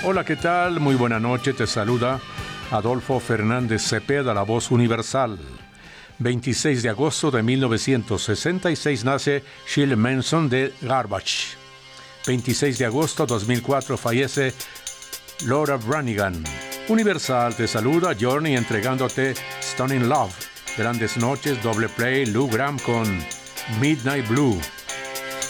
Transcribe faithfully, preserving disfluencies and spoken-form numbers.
Hola, ¿qué tal? Muy buena noche, te saluda Adolfo Fernández Cepeda, la voz universal. veintiséis de agosto de mil novecientos sesenta y seis nace Shirley Manson de Garbage. veintiséis de agosto de dos mil cuatro fallece Laura Branigan. Universal te saluda Journey entregándote Stunning Love. Grandes noches, doble play, Lou Gramm con Midnight Blue.